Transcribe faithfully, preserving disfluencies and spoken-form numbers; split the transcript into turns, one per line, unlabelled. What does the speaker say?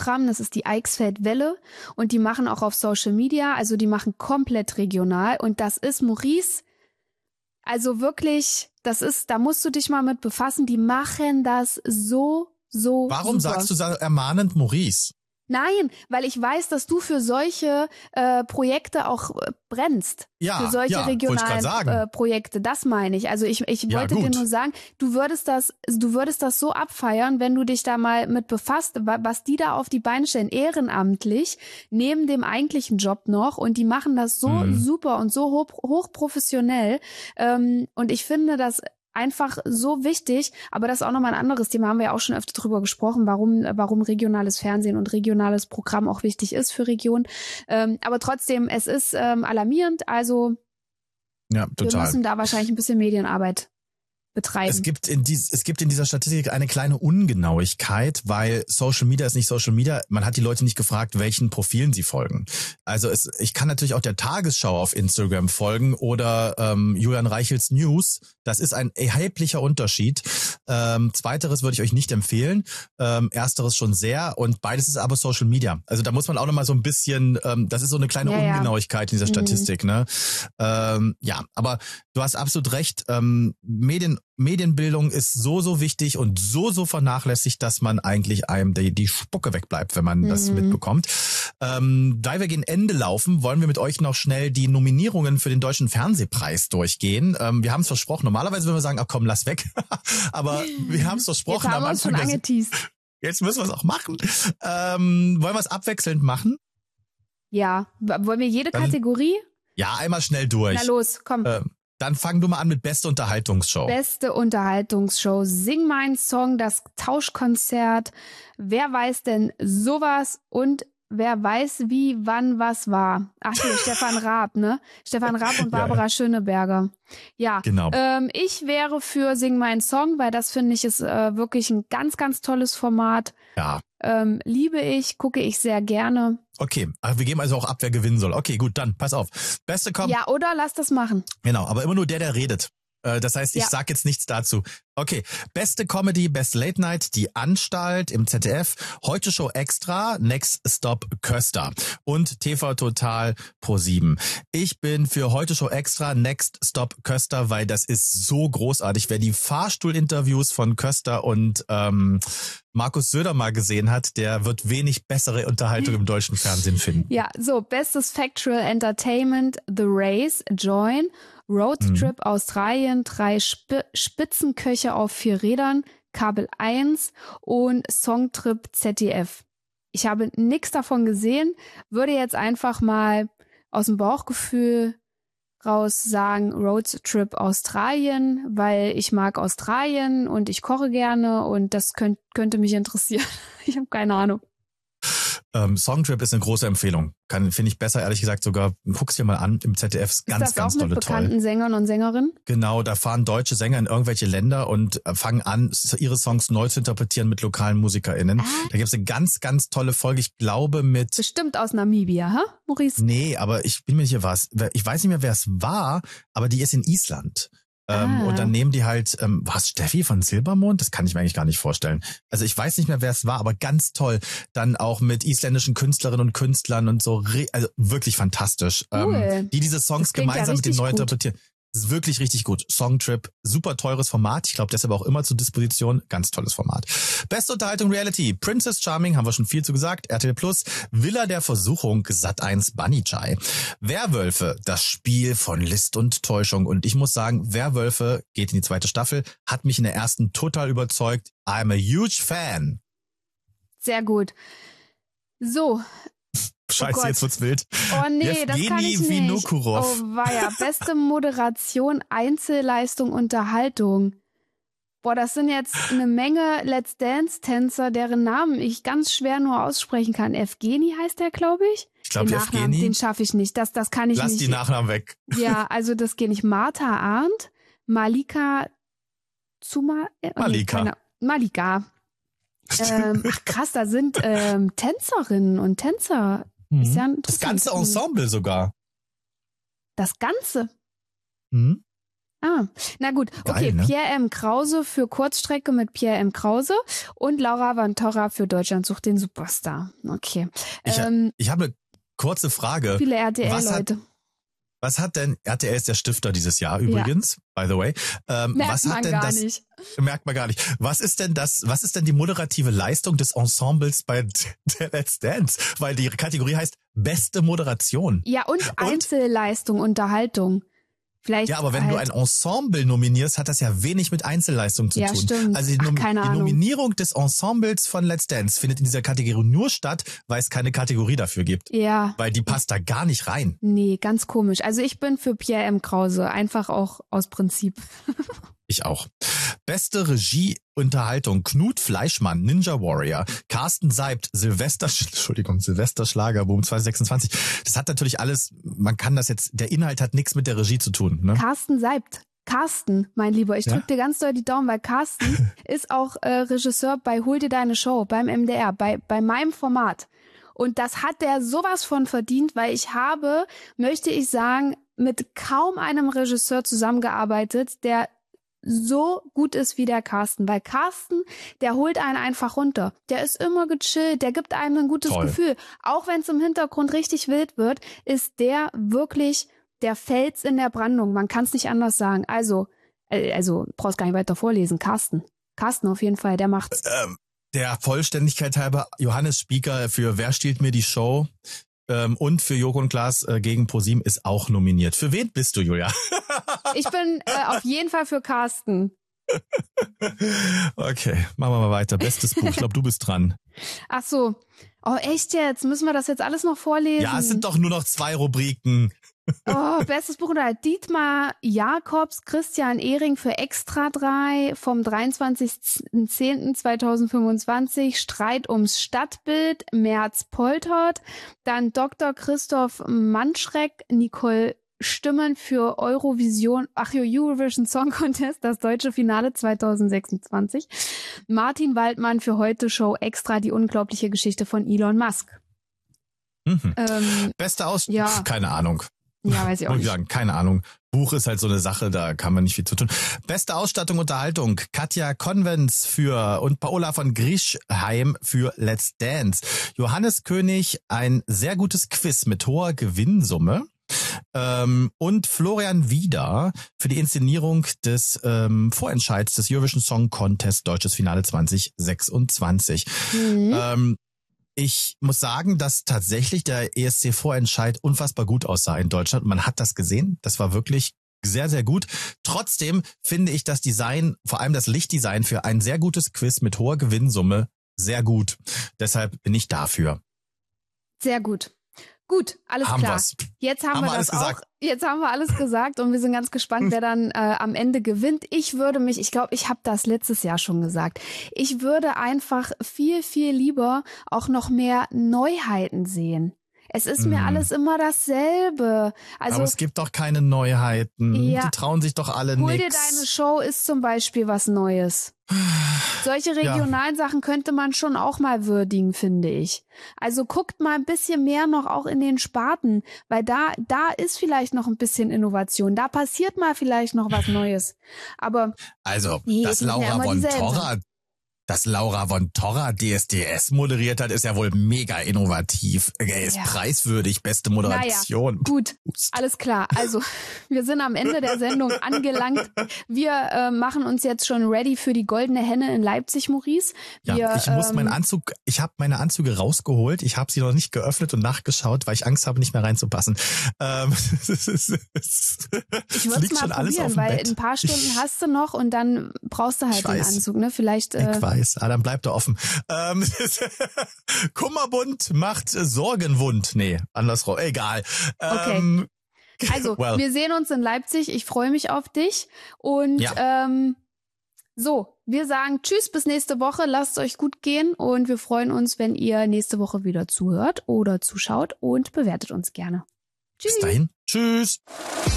Programm, das ist die Eichsfeld Welle und die machen auch auf Social Media, also die machen komplett regional und das ist Maurice, also wirklich, das ist, da musst du dich mal mit befassen, die machen das so, so
Warum
super.
sagst du so ermahnend Maurice?
Nein, weil ich weiß, dass du für solche äh, Projekte auch äh, brennst.
Ja,
für solche
ja,
regionalen äh, Projekte. Das meine ich. Also ich, ich
Ja,
wollte
gut.
dir nur sagen, du würdest das, du würdest das so abfeiern, wenn du dich da mal mit befasst, wa- was die da auf die Beine stellen, ehrenamtlich, neben dem eigentlichen Job noch. Und die machen das so
Mhm.
super und so hoch, hochprofessionell. Ähm, und ich finde das einfach so wichtig, aber das ist auch nochmal ein anderes Thema, haben wir ja auch schon öfter drüber gesprochen, warum warum regionales Fernsehen und regionales Programm auch wichtig ist für Regionen. Ähm, aber trotzdem, es ist ähm, alarmierend, also
Ja,
wir
total.
müssen da wahrscheinlich ein bisschen Medienarbeit betreiben.
Es gibt in dies, es gibt in dieser Statistik eine kleine Ungenauigkeit, weil Social Media ist nicht Social Media. Man hat die Leute nicht gefragt, welchen Profilen sie folgen. Also es, ich kann natürlich auch der Tagesschau auf Instagram folgen oder ähm, Julian Reichels News. Das ist ein erheblicher Unterschied. Ähm, zweiteres würde ich euch nicht empfehlen. Ähm, ersteres schon sehr. Und beides ist aber Social Media. Also da muss man auch nochmal so ein bisschen, ähm, das ist so eine kleine
Ja, ja.
Ungenauigkeit in dieser
Mhm.
Statistik. Ne? Ähm, ja, aber du hast absolut recht. Ähm, Medien Medienbildung ist so, so wichtig und so, so vernachlässigt, dass man eigentlich einem die, die Spucke wegbleibt, wenn man
Mhm.
das mitbekommt. Ähm, da wir gegen Ende laufen, wollen wir mit euch noch schnell die Nominierungen für den Deutschen Fernsehpreis durchgehen. Ähm, wir haben es versprochen. Normalerweise würden wir sagen, ach komm, lass weg. Aber wir haben es versprochen.
Jetzt haben
am
wir uns schon
Anfang der-
angeteased.
Jetzt müssen wir es auch machen. Ähm, wollen wir es abwechselnd machen?
Ja, W- wollen wir jede
Dann-
Kategorie?
Ja, einmal schnell durch.
Na los, komm.
Ähm, dann fang du mal an mit beste Unterhaltungsshow.
Beste Unterhaltungsshow, Sing mein Song, das Tauschkonzert, wer weiß denn sowas und wer weiß wie, wann, was war. Ach hier, Stefan Raab, ne? Stefan Raab und
Ja,
Barbara
ja.
Schöneberger. Ja,
Genau.
ähm, ich wäre für Sing mein Song, weil das finde ich ist äh, wirklich ein ganz, ganz tolles Format.
Ja.
Ähm, liebe ich, gucke ich sehr gerne.
Okay, aber wir geben also auch ab, wer gewinnen soll. Okay, gut, dann pass auf. Beste kommt.
Ja, oder lass das machen.
Genau, aber immer nur der, der redet. Äh, Das heißt, ich
Ja.
sag jetzt nichts dazu. Okay, beste Comedy, Best Late Night, Die Anstalt im Z D F, Heute Show Extra, Next Stop Köster und T V Total Pro sieben. Ich bin für Heute Show Extra, Next Stop Köster, weil das ist so großartig. Wer die Fahrstuhlinterviews von Köster und ähm, Markus Söder mal gesehen hat, der wird wenig bessere Unterhaltung im deutschen Fernsehen finden.
Ja, so, bestes Factual Entertainment, The Race, Join, Roadtrip Australien, drei Sp Spitzenköche auf vier Rädern, Kabel eins und Songtrip Z D F. Ich habe nichts davon gesehen, würde jetzt einfach mal aus dem Bauchgefühl raus sagen Roadtrip Australien, weil ich mag Australien und ich koche gerne und das könnt, könnte mich interessieren. Ich habe keine Ahnung.
Ähm, Songtrip ist eine große Empfehlung. Kann, finde ich besser, ehrlich gesagt sogar. Guck's dir mal an im Z D F. Ist ganz,
Ist das
ganz
auch mit
tolle,
bekannten
toll.
Sängern und Sängerinnen?
Genau, da fahren deutsche Sänger in irgendwelche Länder und fangen an, ihre Songs neu zu interpretieren mit lokalen MusikerInnen.
Ah.
Da gibt's eine ganz, ganz tolle Folge. Ich glaube mit...
Bestimmt aus Namibia, hä, Maurice?
Nee, aber ich bin mir nicht sicher, was. Ich weiß nicht mehr, wer es war, aber die ist in Island. Ähm,
Ah.
und dann nehmen die halt, ähm, was, Steffi von Silbermond? Das kann ich mir eigentlich gar nicht vorstellen. Also ich weiß nicht mehr, wer es war, aber ganz toll. Dann auch mit isländischen Künstlerinnen und Künstlern und so, re- also wirklich fantastisch.
Cool.
Ähm, die diese Songs
Das klingt ja
gemeinsam mit den
richtig
neu
gut.
interpretieren. Das ist wirklich richtig gut. Songtrip, super teures Format. Ich glaube, deshalb auch immer zur Disposition. Ganz tolles Format. Beste Unterhaltung Reality. Princess Charming, haben wir schon viel zu gesagt. R T L Plus. Villa der Versuchung, Sat eins Bunny Chai. Werwölfe, das Spiel von List und Täuschung. Und ich muss sagen, Werwölfe geht in die zweite Staffel. Hat mich in der ersten total überzeugt. I'm a huge fan.
Sehr gut. So.
Scheiße,
Gott.
jetzt wird's wild.
Oh nee, das kann
Jewgeni
ich nicht.
Vinokurov.
Oh weia. Beste Moderation, Einzelleistung, Unterhaltung. Boah, das sind jetzt eine Menge Let's Dance-Tänzer, deren Namen ich ganz schwer nur aussprechen kann. Evgeni heißt der, glaube ich.
Ich glaube,
Den Nachnamen,
Evgeni.
den schaffe ich nicht. Das, das kann ich
Lass
nicht.
die Nachnamen weg.
Ja, also das geht nicht. Martha Arndt, Malika Zuma, äh, nee,
Malika.
keine- Malika. ähm, ach krass, da sind ähm, Tänzerinnen und Tänzer. Ist ja
Das
interessant.
ganze Ensemble sogar.
Das Ganze.
Mhm.
Ah, na gut.
Geil,
okay,
ne?
Pierre M. Krause für Kurzstrecke mit Pierre M. Krause und Laura Van Torra für Deutschland sucht den Superstar. Okay.
Ich,
Ähm,
ich habe eine kurze Frage.
viele R T
Was hat,
L-Leute.
was hat denn, R T L ist der Stifter dieses Jahr übrigens, ja. by the way. Ähm,
Merkt
was
man
hat denn
gar
das,
nicht.
Merkt man gar nicht. Was ist denn das, was ist denn die moderative Leistung des Ensembles bei der Let's Dance? Weil die Kategorie heißt beste Moderation.
Ja, und,
und
Einzelleistung, Unterhaltung. Vielleicht
Ja, aber wenn
halt,
du ein Ensemble nominierst, hat das ja wenig mit Einzelleistung zu
ja,
tun.
Stimmt.
Also die,
Ach,
Nom-
keine
die
Ahnung.
Nominierung des Ensembles von Let's Dance findet in dieser Kategorie nur statt, weil es keine Kategorie dafür gibt.
Ja.
Weil die passt da gar nicht rein.
Nee, ganz komisch. Also ich bin für Pierre M. Krause, einfach auch aus Prinzip.
Ich auch. Beste Regie, Unterhaltung, Knut Fleischmann, Ninja Warrior, Carsten Seibt, Silvester, Entschuldigung, Silvester Schlagerboom zwanzig sechsundzwanzig. Das hat natürlich alles, man kann das jetzt, der Inhalt hat nichts mit der Regie zu tun. Ne?
Carsten Seibt. Carsten, mein Lieber, ich drück
Ja?
dir ganz doll die Daumen, weil Carsten ist auch äh, Regisseur bei Hol dir deine Show beim M D R, bei, bei meinem Format. Und das hat der sowas von verdient, weil ich habe, möchte ich sagen, mit kaum einem Regisseur zusammengearbeitet, der so gut ist wie der Carsten, weil Carsten, der holt einen einfach runter. Der ist immer gechillt, der gibt einem ein gutes
Toll.
Gefühl. Auch wenn es im Hintergrund richtig wild wird, ist der wirklich der Fels in der Brandung. Man kann es nicht anders sagen. Also, äh, also brauchst gar nicht weiter vorlesen. Carsten. Carsten auf jeden Fall, der macht's.
Ähm, der Vollständigkeit halber, Johannes Spieker für Wer stiehlt mir die Show? Ähm, und für Joko und Klaas äh, gegen ProSieben ist auch nominiert. Für wen bist du, Julia?
Ich bin äh, auf jeden Fall für Carsten.
Okay, machen wir mal weiter. Bestes Buch. Ich glaube, du bist dran.
Ach so. Oh, echt jetzt? Müssen wir das jetzt alles noch vorlesen?
Ja, es sind doch nur noch zwei Rubriken.
Oh, bestes Buch unter Dietmar Jakobs, Christian Ehring für Extra drei vom dreiundzwanzigsten zehnten zweitausendfünfundzwanzig. Streit ums Stadtbild, Merz Poltert. Dann Doktor Christoph Manschreck, Nicole Stimmen für Eurovision, ach jo, Eurovision Song Contest, das deutsche Finale zweitausendsechsundzwanzig. Martin Waldmann für Heute Show Extra, die unglaubliche Geschichte von Elon Musk.
Mhm.
Ähm,
Beste Ausstattung?
ja.
Keine Ahnung.
ja, weiß ich auch
Muss ich
nicht.
sagen, keine Ahnung. Buch ist halt so eine Sache, da kann man nicht viel zu tun. Beste Ausstattung, Unterhaltung, Katja Konvents für und Paola von Grischheim für Let's Dance. Johannes König, ein sehr gutes Quiz mit hoher Gewinnsumme. Ähm, und Florian Wieder für die Inszenierung des ähm, Vorentscheids des Eurovision Song Contest Deutsches Finale zwanzig sechsundzwanzig.
Mhm.
Ähm, Ich muss sagen, dass tatsächlich der E S C-Vorentscheid unfassbar gut aussah in Deutschland. Man hat das gesehen. Das war wirklich sehr, sehr gut. Trotzdem finde ich das Design, vor allem das Lichtdesign für ein sehr gutes Quiz mit hoher Gewinnsumme sehr gut. Deshalb bin ich dafür.
Sehr gut. Gut, alles
Haben
klar.
wir's.
Jetzt haben,
Haben
wir
wir
das
alles
auch.
gesagt?
Jetzt haben wir alles gesagt und wir sind ganz gespannt, wer dann äh, am Ende gewinnt. Ich würde mich, ich glaube, ich habe das letztes Jahr schon gesagt. Ich würde einfach viel, viel lieber auch noch mehr Neuheiten sehen. Es ist mir
Mm.
alles immer dasselbe. Also
Aber es gibt doch keine Neuheiten.
Ja.
Die trauen sich doch alle
Hol dir
nix.
deine Show ist zum Beispiel was Neues. Solche regionalen Sachen könnte man schon auch mal würdigen, finde ich. Also guckt mal ein bisschen mehr noch auch in den Sparten, weil da, da ist vielleicht noch ein bisschen Innovation. Da passiert mal vielleicht noch was Neues. Aber
Also,
Nee,
dass
die sind ja
Laura
immer
von
dieselben.
Torra, dass Laura von Torra D S D S moderiert hat, ist ja wohl mega innovativ. Er ist
Ja.
preiswürdig, beste Moderation.
gut, alles klar. Also wir sind am Ende der Sendung angelangt. Wir äh, machen uns jetzt schon ready für die Goldene Henne in Leipzig, Maurice. Wir,
Ja, ich muss
ähm,
meinen Anzug, ich habe meine Anzüge rausgeholt, ich habe sie noch nicht geöffnet und nachgeschaut, weil ich Angst habe, nicht mehr reinzupassen. Ähm, es ist- es ist-
Ich
es
würde
liegt
es
schon
mal
alles auf
probieren,
dem
weil
Bett.
ein paar Stunden
Ich-
hast du noch und dann brauchst du halt
Ich
den
weiß.
Anzug, ne? Vielleicht. Äh,
Ich weiß, ah, dann bleibt er offen. Ähm, Kummerbund macht Sorgenwund. Nee, andersrum. Egal. Ähm,
Also,
well.
wir sehen uns in Leipzig. Ich freue mich auf dich. Und
Ja.
ähm, so, wir sagen Tschüss, bis nächste Woche. Lasst es euch gut gehen und wir freuen uns, wenn ihr nächste Woche wieder zuhört oder zuschaut und bewertet uns gerne. Tschüss.
Bis dahin. Tschüss.